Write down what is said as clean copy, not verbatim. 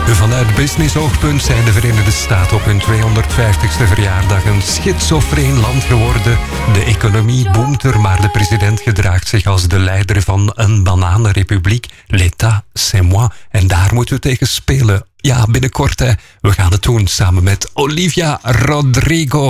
Vanuit business-oogpunt zijn de Verenigde Staten op hun 250ste verjaardag een schizofreen land geworden. De economie boomt er, maar de president gedraagt zich als de leider van een bananenrepubliek. L'État, c'est moi. En daar moeten we tegen spelen. Ja, binnenkort, hè. We gaan het doen samen met Olivia Rodrigo.